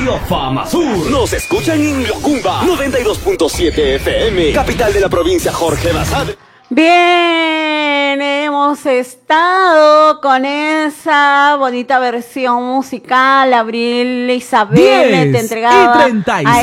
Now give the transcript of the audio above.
Radio Fama Sur. Nos escuchan en Yocumba 92.7 FM, capital de la provincia Jorge Basadre. Bien, hemos estado con esa bonita versión musical. Abril Isabel te entregaba 10:36.